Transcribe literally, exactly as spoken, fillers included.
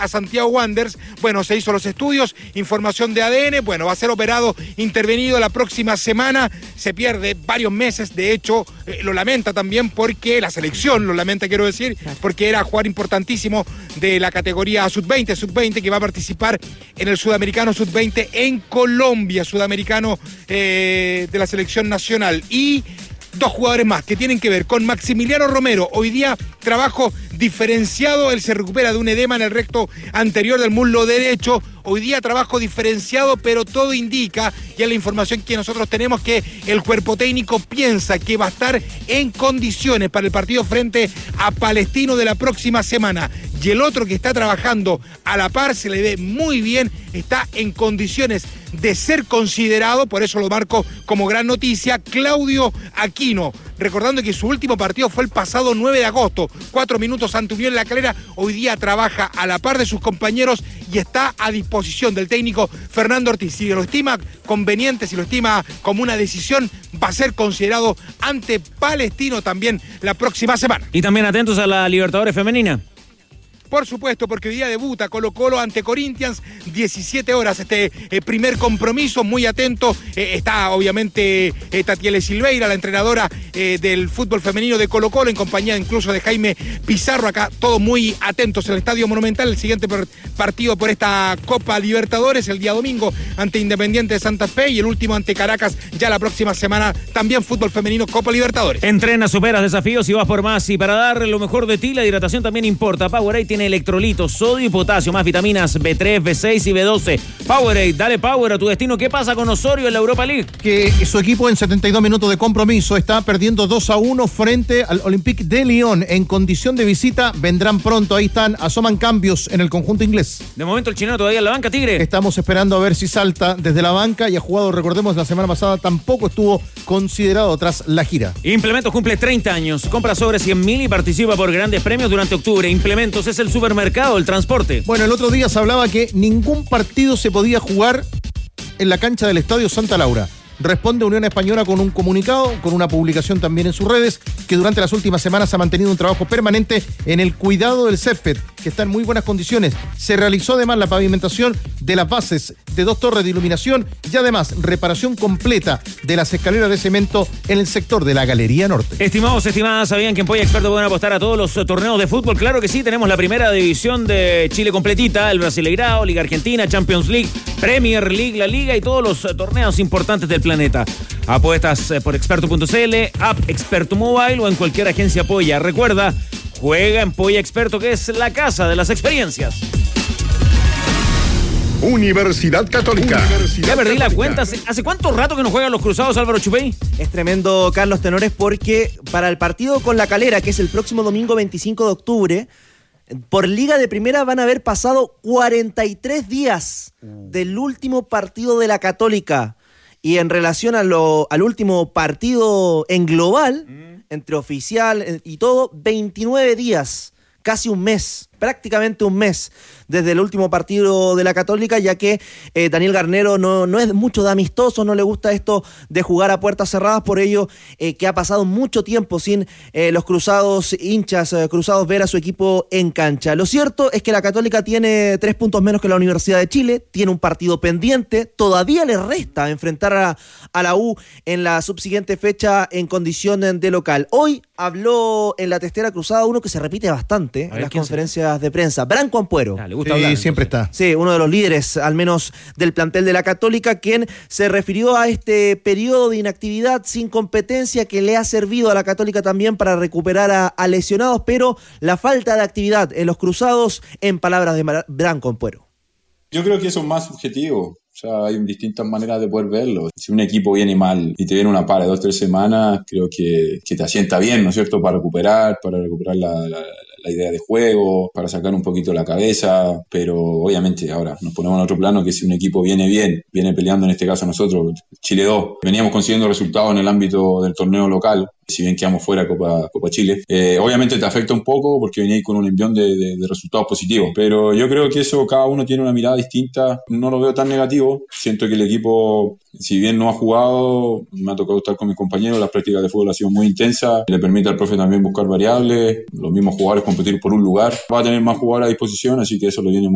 a Santiago Wanderers. Bueno, se hizo los estudios, información de A D N, bueno, va a ser operado, intervenido la próxima semana, se pierde varios meses, de hecho, eh, lo lamenta también porque la selección, lo lamenta quiero decir, porque era jugador importantísimo de la categoría sub veinte, sub veinte que va a participar en el Sudamericano sub veinte en Colombia, Sudamericano eh, de la selección nacional. Y dos jugadores más que tienen que ver con Maximiliano Romero. Hoy día trabajo diferenciado, él se recupera de un edema en el recto anterior del muslo derecho. Hoy día trabajo diferenciado, pero todo indica, y es la información que nosotros tenemos, que el cuerpo técnico piensa que va a estar en condiciones para el partido frente a Palestino de la próxima semana. Y el otro que está trabajando a la par, se le ve muy bien, está en condiciones de ser considerado, por eso lo marco como gran noticia, Claudio Aquino. Recordando que su último partido fue el pasado nueve de agosto, cuatro minutos ante Unión La Calera. Hoy día trabaja a la par de sus compañeros y está a disposición del técnico Fernando Ortiz. Si lo estima conveniente, si lo estima como una decisión, va a ser considerado ante Palestino también la próxima semana. Y también atentos a la Libertadores femenina. Por supuesto, porque hoy día debuta Colo Colo ante Corinthians, diecisiete horas, este eh, primer compromiso, muy atento, eh, está obviamente eh, Tatiele Silveira, la entrenadora eh, del fútbol femenino de Colo Colo, en compañía incluso de Jaime Pizarro, acá todos muy atentos en el Estadio Monumental, el siguiente per- partido por esta Copa Libertadores, el día domingo ante Independiente de Santa Fe y el último ante Caracas, ya la próxima semana, también fútbol femenino, Copa Libertadores. Entrena, superas desafíos y vas por más, y para dar lo mejor de ti, la hidratación también importa. Powerade tiene electrolitos, sodio y potasio, más vitaminas B tres, B seis y B doce. Powerade, dale power a tu destino. ¿Qué pasa con Osorio en la Europa League? Que su equipo en setenta y dos minutos de compromiso está perdiendo dos a uno frente al Olympique de Lyon. En condición de visita vendrán pronto, ahí están, asoman cambios en el conjunto inglés. De momento el chileno todavía en la banca, Tigre. Estamos esperando a ver si salta desde la banca y ha jugado, recordemos, la semana pasada tampoco estuvo considerado tras la gira. Implementos cumple treinta años, compra sobre cien mil y participa por grandes premios durante octubre. Implementos es el supermercado, el transporte. Bueno, el otro día se hablaba que ningún partido se podía jugar en la cancha del Estadio Santa Laura. Responde Unión Española con un comunicado, con una publicación también en sus redes, que durante las últimas semanas ha mantenido un trabajo permanente en el cuidado del césped, que está en muy buenas condiciones. Se realizó además la pavimentación de las bases de dos torres de iluminación y además reparación completa de las escaleras de cemento en el sector de la Galería Norte. Estimados, estimadas, ¿sabían que en Polla Experto pueden apostar a todos los torneos de fútbol? Claro que sí, tenemos la primera división de Chile completita, el Brasileirao, Liga Argentina, Champions League, Premier League, la Liga y todos los torneos importantes del planeta. Apuestas por experto punto c l, app Experto Mobile o en cualquier agencia Polla. Recuerda, juega en Polla Experto, que es la casa de las experiencias. Universidad Católica. Universidad ya perdí Católica. la cuenta. ¿Hace, ¿Hace cuánto rato que no juegan los Cruzados, Álvaro Chupey? Es tremendo, Carlos Tenores, porque para el partido con La Calera, que es el próximo domingo veinticinco de octubre, por Liga de Primera van a haber pasado cuarenta y tres días del último partido de la Católica. Y en relación a lo, al último partido en global, mm. entre oficial y todo, veintinueve días, casi un mes, prácticamente un mes desde el último partido de la Católica, ya que eh, Daniel Garnero no, no es mucho de amistoso, no le gusta esto de jugar a puertas cerradas, por ello eh, que ha pasado mucho tiempo sin eh, los cruzados hinchas, eh, cruzados ver a su equipo en cancha. Lo cierto es que la Católica tiene tres puntos menos que la Universidad de Chile, tiene un partido pendiente, todavía le resta enfrentar a, a la U en la subsiguiente fecha en condición de local. Hoy habló en la testera Cruzada uno que se repite bastante en las conferencias de prensa, Branco Ampuero. Dale, gusta hablar, sí, siempre está. Sí, uno de los líderes, al menos del plantel de la Católica, quien se refirió a este periodo de inactividad sin competencia que le ha servido a la Católica también para recuperar a, a lesionados, pero la falta de actividad en los cruzados, en palabras de Mar- Branco Ampuero. Yo creo que eso es más subjetivo. O sea, hay distintas maneras de poder verlo. Si un equipo viene mal y te viene una para de dos o tres semanas, creo que, que te asienta bien, ¿no es cierto? Para recuperar, para recuperar la, la, la idea de juego, para sacar un poquito la cabeza. Pero obviamente ahora nos ponemos en otro plano, que si un equipo viene bien, viene peleando, en este caso nosotros, Chile dos, veníamos consiguiendo resultados en el ámbito del torneo local, si bien quedamos fuera de Copa, Copa Chile. Eh, obviamente te afecta un poco porque veníais con un envión de, de, de resultados positivos, pero yo creo que eso cada uno tiene una mirada distinta, no lo veo tan negativo. Siento que el equipo, si bien no ha jugado, me ha tocado estar con mis compañeros, las prácticas de fútbol han sido muy intensas, le permite al profe también buscar variables, los mismos jugadores competir por un lugar, va a tener más jugadores a disposición, así que eso lo viene muy